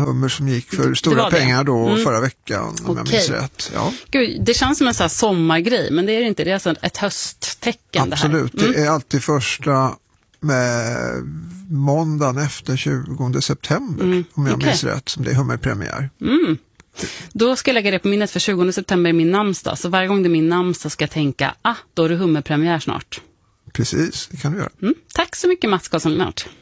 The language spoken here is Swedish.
hummer som gick för stora pengar då förra veckan, om jag minns rätt. Ja. Gud, det känns som en sån här sommargrej, men det är det inte. Det är alltså ett hösttecken. Absolut, det är alltid första med måndagen efter 20 september, om jag minns rätt, som det är hummerpremiär. Då ska jag lägga det på minnet, för 20 september är min namnsdag. Så varje gång det är min namnsdag ska jag tänka, då är det hummerpremiär snart. Precis, det kan du göra. Tack så mycket, Mats Karlsson Lennart.